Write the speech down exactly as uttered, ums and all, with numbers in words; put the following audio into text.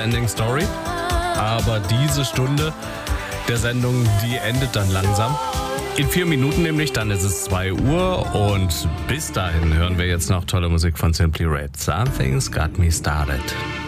Ending Story. Aber diese Stunde der Sendung, die endet dann langsam. In vier Minuten nämlich, dann ist es zwei Uhr und bis dahin hören wir jetzt noch tolle Musik von Simply Red. Something's Got Me Started.